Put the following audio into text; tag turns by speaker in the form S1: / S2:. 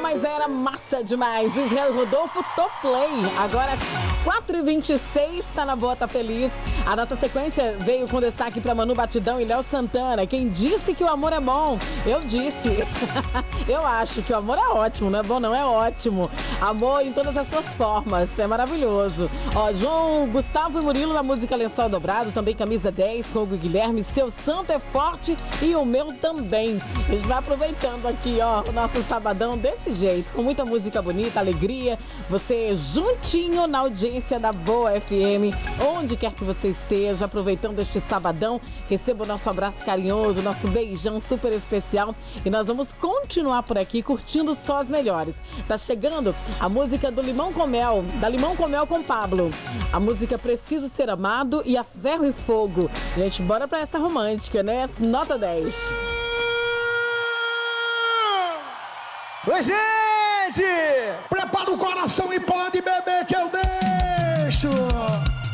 S1: mas era massa demais. Israel Rodolfo, Top Play. Agora 4h26, tá na boa, tá feliz. A nossa sequência veio com destaque pra Manu Batidão e Léo Santana. Quem disse que o amor é bom? Eu disse. Eu acho que o amor é ótimo, não é bom não, é ótimo. Amor em todas as suas formas, é maravilhoso. Ó, João Gustavo e Murilo na música Lençol Dobrado, também Camisa 10 com o Guilherme, Seu Santo é Forte e o meu também. A gente vai aproveitando aqui, ó, o nosso sabadão desse jeito, com muita música bonita, alegria, você juntinho na audiência da Boa FM, onde quer que você esteja, aproveitando este sabadão, receba o nosso abraço carinhoso, nosso beijão super especial e nós vamos continuar por aqui curtindo só as melhores. Tá chegando a música do Limão com Mel, da Limão com Mel com Pablo, a música Preciso Ser Amado e a Ferro e Fogo. Gente, bora pra essa romântica, né? Nota 10.
S2: Oi, gente! Prepara o coração e pode beber que